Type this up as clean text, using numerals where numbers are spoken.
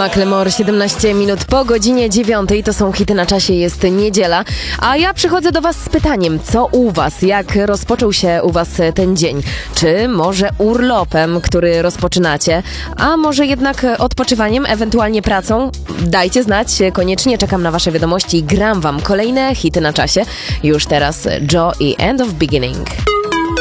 Macklemore, 17 minut po godzinie 9. To są hity na czasie, jest niedziela. A ja przychodzę do was z pytaniem, co u was? Jak rozpoczął się u was ten dzień? Czy może urlopem, który rozpoczynacie? A może jednak odpoczywaniem, ewentualnie pracą? Dajcie znać, koniecznie czekam na wasze wiadomości i gram wam kolejne hity na czasie. Już teraz Joe i End of Beginning.